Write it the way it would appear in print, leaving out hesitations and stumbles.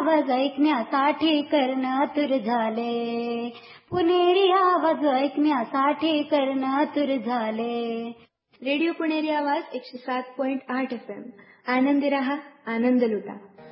आवाज ऐकण्यासाठी कर्णातुर झाले. पुणेरी आवाज ऐकण्यासाठी कर्णातुर झाले. रेडिओ पुणेरी आवाज 107.8 FM. आनंदी रहा, आनंद लुटा.